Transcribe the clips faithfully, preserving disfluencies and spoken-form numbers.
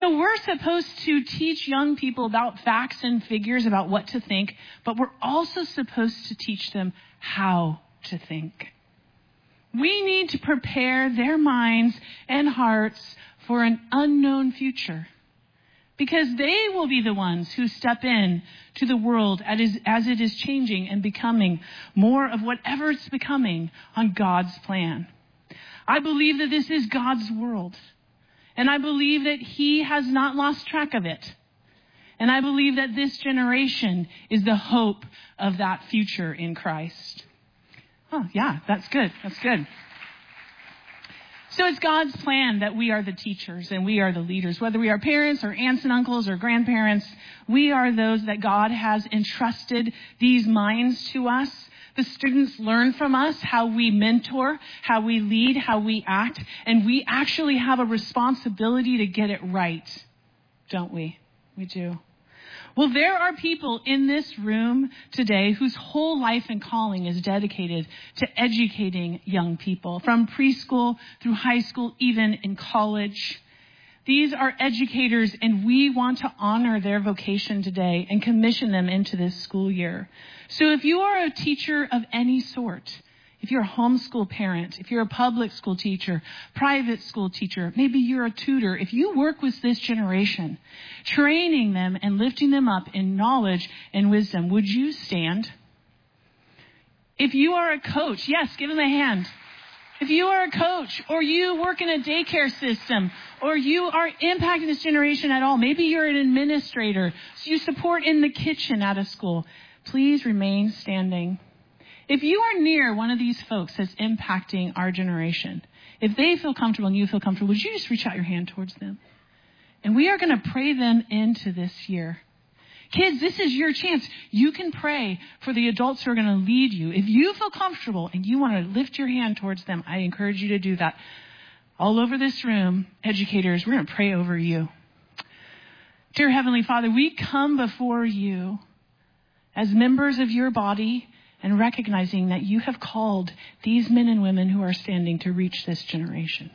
So we're supposed to teach young people about facts and figures about what to think, but we're also supposed to teach them how to think. We need to prepare their minds and hearts for an unknown future, because they will be the ones who step in to the world as it is changing and becoming more of whatever it's becoming on God's plan. I believe that this is God's world, and I believe that He has not lost track of it. And I believe that this generation is the hope of that future in Christ. Oh, yeah, that's good. That's good. So it's God's plan that we are the teachers and we are the leaders. Whether we are parents or aunts and uncles or grandparents, we are those that God has entrusted these minds to us. The students learn from us how we mentor, how we lead, how we act, and we actually have a responsibility to get it right, don't we? We do. Well, there are people in this room today whose whole life and calling is dedicated to educating young people, from preschool through high school, even in college. These are educators, and we want to honor their vocation today and commission them into this school year. So if you are a teacher of any sort, if you're a homeschool parent, if you're a public school teacher, private school teacher, maybe you're a tutor, if you work with this generation, training them and lifting them up in knowledge and wisdom, would you stand? If you are a coach, yes, give them a hand. If you are a coach, or you work in a daycare system, or you are impacting this generation at all, maybe you're an administrator, so you support in the kitchen at a school, please remain standing. If you are near one of these folks that's impacting our generation, if they feel comfortable and you feel comfortable, would you just reach out your hand towards them? And we are going to pray them into this year. Kids, this is your chance. You can pray for the adults who are going to lead you. If you feel comfortable and you want to lift your hand towards them, I encourage you to do that. All over this room, educators, we're going to pray over you. Dear Heavenly Father, we come before you as members of your body, and recognizing that you have called these men and women who are standing to reach this generation.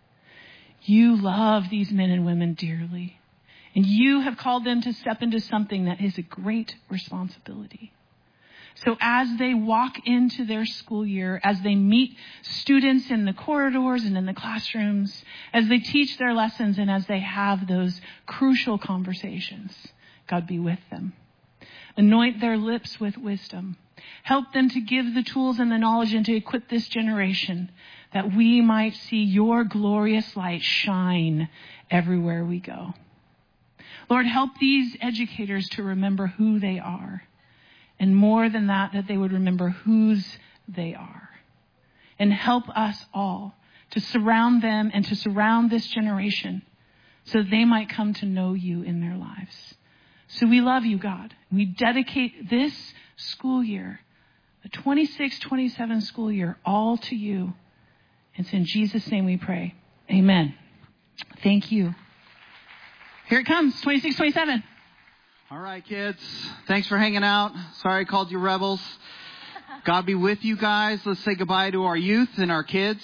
You love these men and women dearly, and you have called them to step into something that is a great responsibility. So as they walk into their school year, as they meet students in the corridors and in the classrooms, as they teach their lessons, and as they have those crucial conversations, God, be with them. Anoint their lips with wisdom. Help them to give the tools and the knowledge and to equip this generation that we might see your glorious light shine everywhere we go. Lord, help these educators to remember who they are. And more than that, that they would remember whose they are. And help us all to surround them and to surround this generation so that they might come to know you in their lives. So we love you, God. We dedicate this school year, the twenty-six twenty-seven school year, all to you. It's in Jesus' name we pray. Amen. Thank you. Here it comes, twenty-six twenty-seven. All right, kids. Thanks for hanging out. Sorry I called you rebels. God be with you guys. Let's say goodbye to our youth and our kids.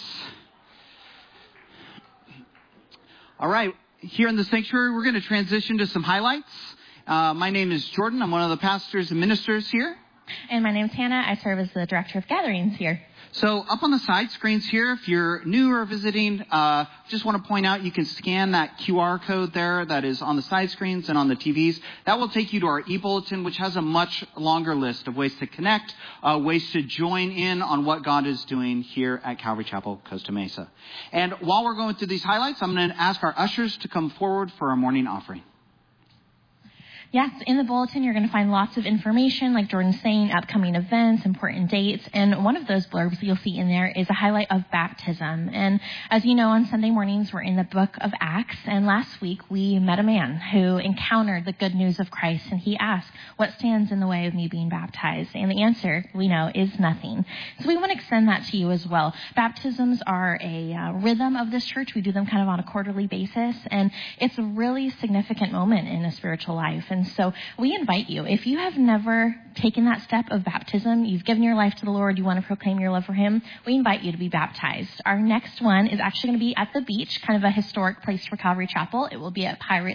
All right. Here in the sanctuary, we're going to transition to some highlights. Uh, my name is Jordan. I'm one of the pastors and ministers here. And my name's Hannah. I serve as the director of gatherings here. So up on the side screens here, if you're new or visiting, uh, just want to point out you can scan that Q R code there that is on the side screens and on the T Vs. That will take you to our e-bulletin, which has a much longer list of ways to connect, uh, ways to join in on what God is doing here at Calvary Chapel, Costa Mesa. And while we're going through these highlights, I'm going to ask our ushers to come forward for our morning offering. Yes, in the bulletin, you're going to find lots of information, like Jordan's saying, upcoming events, important dates. And one of those blurbs you'll see in there is a highlight of baptism. And as you know, on Sunday mornings, we're in the book of Acts. And last week, we met a man who encountered the good news of Christ. And he asked, what stands in the way of me being baptized? And the answer, we know, is nothing. So we want to extend that to you as well. Baptisms are a uh, rhythm of this church. We do them kind of on a quarterly basis. And it's a really significant moment in a spiritual life. And so we invite you, if you have never taken that step of baptism, you've given your life to the Lord, you want to proclaim your love for him, we invite you to be baptized. Our next one is actually going to be at the beach, kind of a historic place for Calvary Chapel. It will be at Pirate